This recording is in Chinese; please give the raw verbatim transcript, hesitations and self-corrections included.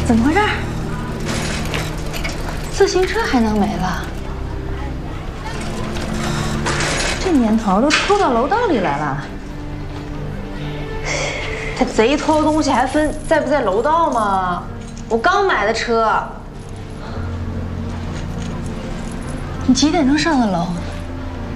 怎么回事？自行车还能没了？这年头都偷到楼道里来了。 他贼偷东西还分在不在楼道吗？我刚买的车。 你几点钟上的楼？